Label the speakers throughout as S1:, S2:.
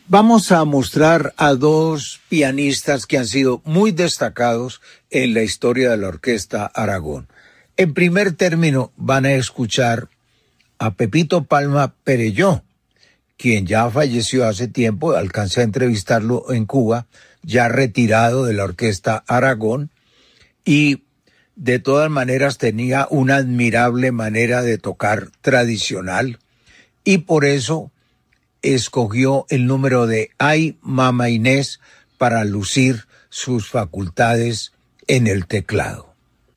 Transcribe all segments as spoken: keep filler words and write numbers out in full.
S1: Vamos a mostrar a dos pianistas que han sido muy destacados en la historia de la Orquesta Aragón. En primer término van a escuchar a Pepito Palma Perelló, quien ya falleció hace tiempo, alcancé a entrevistarlo en Cuba, ya retirado de la Orquesta Aragón, y de todas maneras tenía una admirable manera de tocar tradicional, y por eso escogió el número de Ay, Mama Inés para lucir sus facultades en el teclado.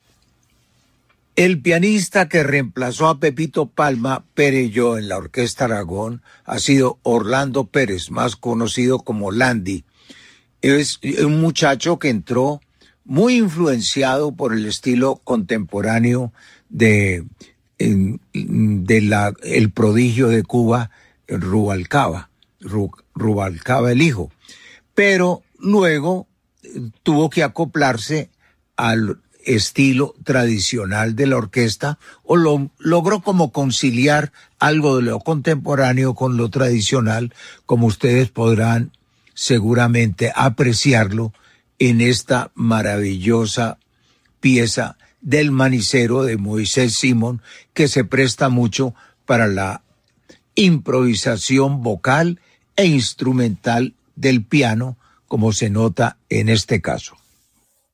S1: El pianista que reemplazó a Pepito Palma Perelló en la Orquesta Aragón ha sido Orlando Pérez, más conocido como Landy. Es un muchacho que entró muy influenciado por el estilo contemporáneo de, de la, el prodigio de Cuba, Rubalcaba, Rubalcaba el hijo, pero luego tuvo que acoplarse al estilo tradicional de la orquesta o lo logró como conciliar algo de lo contemporáneo con lo tradicional, como ustedes podrán seguramente apreciarlo en esta maravillosa pieza del Manicero de Moisés Simón, que se presta mucho para la improvisación vocal e instrumental del piano, como se nota en este caso.